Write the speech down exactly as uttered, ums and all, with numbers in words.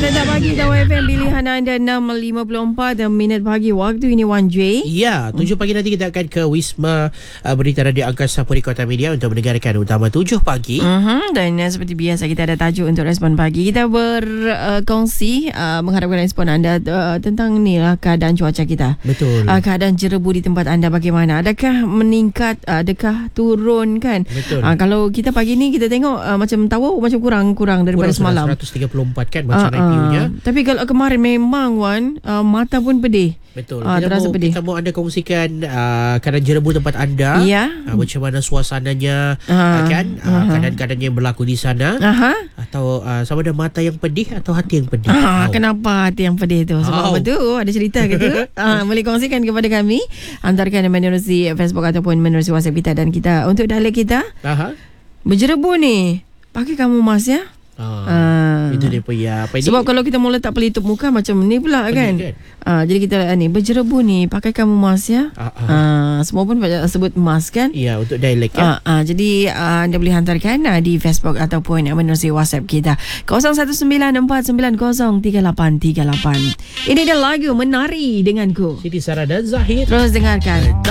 Datang pagi Tawa F M pilihan anda enam lima puluh empat minit pagi waktu ini Wan J. Ya, tujuh pagi nanti kita akan ke Wisma uh, Berita Radio Angkasa Puri Kota Media untuk mendengarkan utama tujuh pagi. Uh-huh. Dan uh, seperti biasa kita ada tajuk untuk respon pagi. Kita berkongsi uh, uh, mengharapkan respon anda uh, tentang ni lah keadaan cuaca kita. Betul. Uh, keadaan jerebu di tempat anda bagaimana? Adakah meningkat? Uh, adakah turun kan? Betul. Uh, kalau kita pagi ni kita tengok uh, macam tahu macam kurang-kurang daripada Kurang semalam. seratus tiga puluh empat kan macam Uh, I P U-nya. uh, tapi kalau kemarin memang Wan uh, mata pun pedih. Betul. Ah, kita, terasa mau, pedih. kita mau anda kongsikan uh, keadaan jerebu tempat anda. Ya. Uh, macam mana suasananya, Ah, uh, kan? Uh, ah. keadaan-keadaan yang berlaku di sana. Aha. Atau uh, sama ada mata yang pedih atau hati yang pedih. Ah, Oh. kenapa hati yang pedih tu? Sebab Oh. apa tu? Ada cerita ke tu? ah, boleh kongsikan kepada kami. Hantarkan menerusi Facebook ataupun menerusi WhatsApp kita. Dan kita untuk dialek kita Aha. berjerebu ni, pakai kamu mas ya. Ah, Ah. Itu dia punya apa ini? Sebab kalau kita mau letak pelitup muka macam ni pula Pedih kan. kan? Ah, jadi kita ni berjerebu ni, pakai kamu mas ya. Ah, ah. Ah, semua pun sebut mas kan. Ya, untuk dialek kan. Ah, ah, jadi ah, anda boleh hantarkan ah, di Facebook ataupun ah, menerusi WhatsApp kita kosong satu sembilan empat sembilan kosong tiga lapan tiga lapan. Ini dia lagu Menari denganku. Siti Sarah dan Zahid. Terus dengarkan.